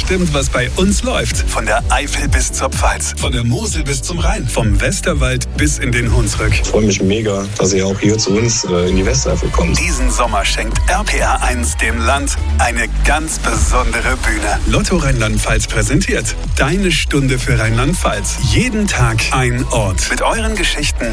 bestimmt, was bei uns läuft. Von der Eifel bis zur Pfalz, von der Mosel bis zum Rhein, vom Westerwald bis in den Hunsrück. Ich freue mich mega, dass ihr auch hier zu uns in die Westeifel kommt. Diesen Sommer schenkt RPR1 dem Land eine ganz besondere Bühne. Lotto Rheinland-Pfalz präsentiert Deine Stunde für Rheinland-Pfalz. Jeden Tag ein Ort. Mit euren Geschichten